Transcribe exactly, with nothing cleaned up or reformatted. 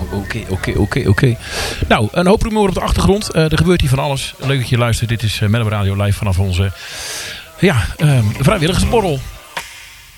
oké, oké, oké, oké. Nou, een hoop rumoer op de achtergrond. Uh, er gebeurt hier van alles. Leuk dat je luistert. Dit is uh, Melbourne Radio live vanaf onze ja, um, vrijwilligersborrel.